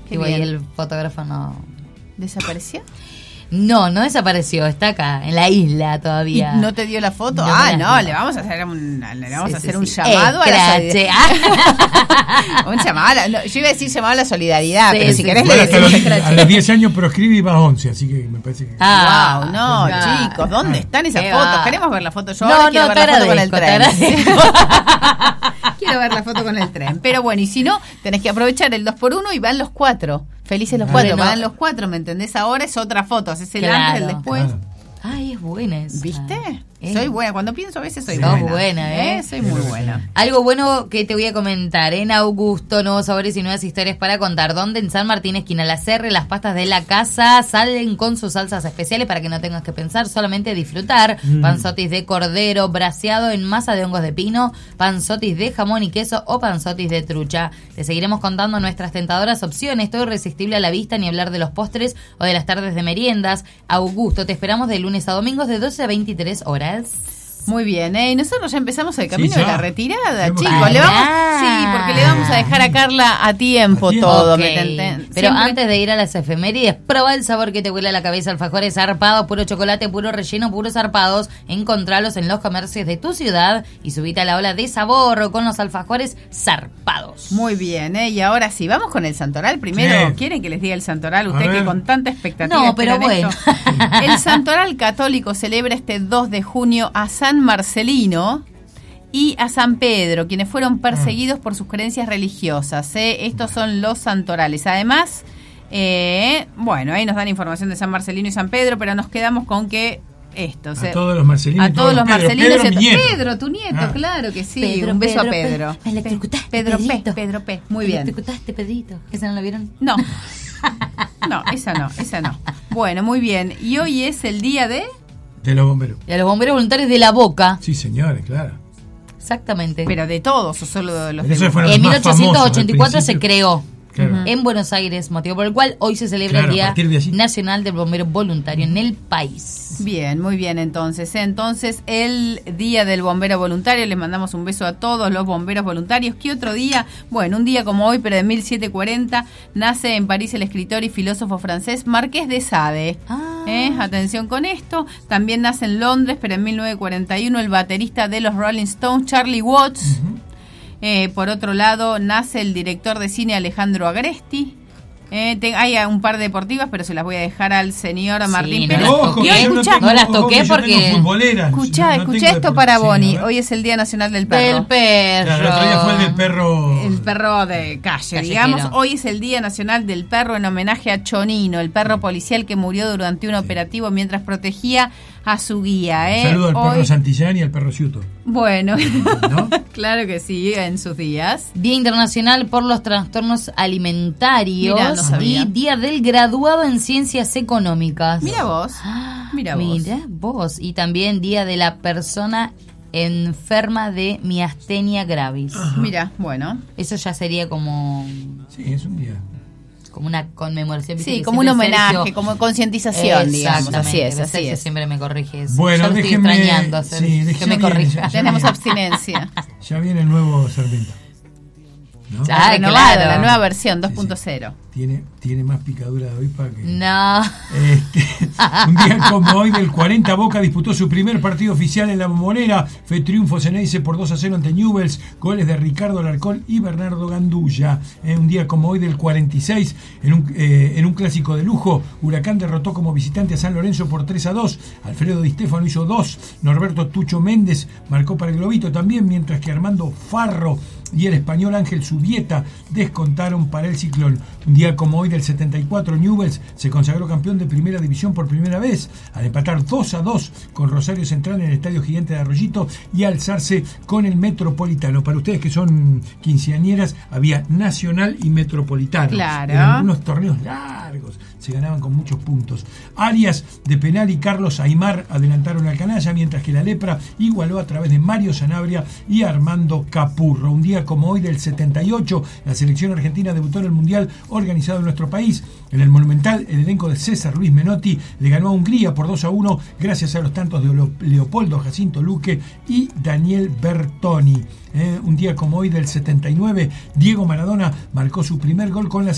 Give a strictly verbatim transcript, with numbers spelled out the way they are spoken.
Qué y bien. el fotógrafo no... ¿Desapareció? No, no desapareció, está acá, en la isla todavía. ¿Y no te dio la foto? No ah, me la no, dio. le vamos a hacer un, le vamos Sí, a sí, hacer un sí. llamado a la Escrache. solidaridad. un llamado a la, no, yo iba a decir llamado a la solidaridad, Sí, pero si sí, querés sí. le Bueno, hasta decimos los, escrache. a los diez años proscribe y vas a once, así que me parece que... Ah, wow, no, claro. chicos, ¿dónde están esas Qué fotos? va. Queremos ver la foto. Yo No, ahora quiero no, ver te la foto con el agradezco, te tren. agradezco. Quiero ver la foto con el tren. Pero bueno, y si no, tenés que aprovechar el dos por uno y van los cuatro. Felices los cuatro, Bueno. van los cuatro, ¿me entendés? Ahora es otra foto, haces el Claro. antes, el después. Claro. Ay, es buena esa. ¿Viste? Eh. Soy buena. Cuando pienso a veces soy Sí. buena. Sos buena, ¿eh? Soy muy buena. Algo bueno que te voy a comentar. En Augusto, nuevos sabores y nuevas historias para contar. Donde en San Martín, esquina La Serre, las pastas de la casa salen con sus salsas especiales para que no tengas que pensar, solamente disfrutar. Mm. Panzotis de cordero, braseado en masa de hongos de pino, panzotis de jamón y queso o panzotis de trucha. Te seguiremos contando nuestras tentadoras opciones. Todo irresistible a la vista, ni hablar de los postres o de las tardes de meriendas. Augusto, te esperamos de lunes a domingos de doce a veintitrés horas. Muy bien, ¿eh? Y nosotros ya empezamos el camino Sí, de ya. la retirada, Hemos chicos. terminado. Le vamos, sí, porque le vamos a dejar a Carla a tiempo, A tiempo. todo. Ok. ¿me enten- Pero siempre- antes de ir a las efemérides, prueba el sabor que te huele a la cabeza. Alfajores zarpados, puro chocolate, puro relleno, puros zarpados. Encontralos en los comercios de tu ciudad y subite a la ola de sabor con los alfajores zarpados. Muy bien, ¿eh? Y ahora sí, vamos con el santoral. Primero, Sí. ¿quieren que les diga el santoral? A Usted que ver. con tanta expectativa. No, pero esperan bueno. esto. El santoral católico celebra este dos de junio a San Marcelino y a San Pedro, quienes fueron perseguidos por sus creencias religiosas. ¿eh? Estos son los santorales. Además, eh, bueno, ahí nos dan información de San Marcelino y San Pedro, pero nos quedamos con que esto. o sea, A todos los marcelinos. a todos los Pedro, marcelinos. Pedro, y a- mi nieto. Pedro, tu nieto, Ah. claro que sí. Pedro, Un beso Pedro, a Pedro. Pedro. Me electrocutaste, Pedro P, Pedrito. Pedro P. Muy Me bien. electrocutaste, Pedrito. ¿Esa no la vieron? No. No, esa no, esa no. Bueno, muy bien. Y hoy es el día de... De los bomberos. Y a los bomberos voluntarios de La Boca. Sí, señores, claro. Exactamente. Pero de todos, o solo de los Pero eso de... fueron En los más mil ochocientos ochenta y cuatro famosos, se al creó Claro. en Buenos Aires, motivo por el cual hoy se celebra Claro, a el Día partir de allí. Nacional del Bombero Voluntario en el país. Bien, muy bien entonces. Entonces, el Día del Bombero Voluntario, les mandamos un beso a todos los bomberos voluntarios. ¿Qué otro día? Bueno, un día como hoy, pero de mil setecientos cuarenta, nace en París el escritor y filósofo francés Marqués de Sade. Ah. ¿Eh? Atención con esto. También nace en Londres, pero en mil novecientos cuarenta y uno, el baterista de los Rolling Stones, Charlie Watts. Eh, por otro lado, nace el director de cine Alejandro Agresti. Eh, te- hay un par de deportivas, pero se las voy a dejar al señor Sí, Martín no Pérez. las Ojo, toqué. que yo no escuchá, tengo- no las ojo, toqué que yo porque- tengo futboleras. Escuchá, No- no escuchá tengo esto depor- para sí, Boni. a ver. Hoy es el Día Nacional del Perro. Del perro. Claro, el otro día fue el del perro. El perro de calle, Callejero. digamos. Hoy es el Día Nacional del Perro en homenaje a Chonino, el perro policial que murió durante un operativo mientras protegía a su guía. ¿eh? Saludo al Hoy- perro Santillán y al perro Ciuto. Bueno, ¿No? claro que sí, en sus días. Día Internacional por los Trastornos Alimentarios. Mirá, no sabía. Y Día del Graduado en Ciencias Económicas. Mira vos, mira vos. Mira vos. Y también Día de la Persona Enferma de Miastenia Gravis. Mira, bueno. Eso ya sería como, Sí, es un día. como una conmemoración. ¿viste? Sí, Que como un siempre homenaje, Sergio- como concientización, digamos. Exactamente, Así es, así Sergio es. siempre me corrige eso. Bueno, Yo lo estoy déjenme- extrañando a Sergio, sí, que déjenme- me corrija. ya- Tenemos ya- abstinencia. Ya viene el nuevo Sarmiento. ¿No? Ya. Ah, Renovado, claro. la nueva versión dos Sí, sí. punto cero. Tiene, tiene más picadura de avispa que... No. Este, un día como hoy del cuarenta, Boca disputó su primer partido oficial en la Bombonera. Fue triunfo Ceneice por dos a cero ante Newell's, goles de Ricardo Alarcón y Bernardo Gandulla. Eh, un día como hoy del cuarenta y seis, en un, eh, en un clásico de lujo, Huracán derrotó como visitante a San Lorenzo por tres a dos. Alfredo Di Stéfano hizo dos, Norberto Tucho Méndez marcó para el Globito también, mientras que Armando Farro y el español Ángel Subieta descontaron para el Ciclón. Un día como hoy del setenta y cuatro, Newell's se consagró campeón de primera división por primera vez al empatar dos a dos con Rosario Central en el Estadio Gigante de Arroyito y alzarse con el Metropolitano. Para ustedes que son quinceañeras, había Nacional y Metropolitano. Claro. Eran unos torneos largos, se ganaban con muchos puntos. Arias de penal y Carlos Aymar adelantaron al Canalla, mientras que la Lepra igualó a través de Mario Sanabria y Armando Capurro. Un día como hoy del setenta y ocho, la selección argentina debutó en el Mundial organizado en nuestro país. En el Monumental, el elenco de César Luis Menotti le ganó a Hungría por dos a uno gracias a los tantos de Leopoldo Jacinto Luque y Daniel Bertoni. Eh, un día como hoy del setenta y nueve, Diego Maradona marcó su primer gol con la